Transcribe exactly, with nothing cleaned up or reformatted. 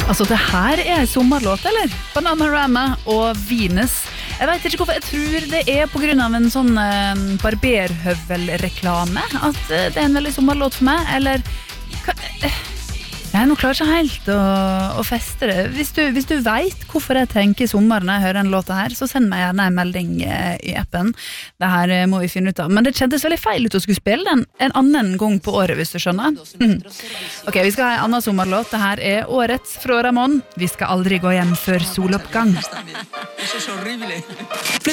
Altså, det her er en sommerlåt, eller? Bananarama og Venus. Jeg vet ikke hvorfor, jeg tror det er på grunn av en sånn eh, barberhøvelreklame at eh, det er en veldig sommerlåt for meg, eller... Hva, eh, jeg nå klarer ikke helt å, å feste det. Hvis du, hvis du vet hvorfor jeg tenker sommer når jeg hører en låt her, så send meg gjerne en melding eh, i appen. Det her eh, må vi finne ut av. Men det kjentes veldig feil ut å skulle spille den en annen gang på året, hvis du skjønner. Mm. Ok, vi skal ha en annen sommerlåt. Det her er årets fra Ramón. Vi skal aldri gå hjem før soloppgang.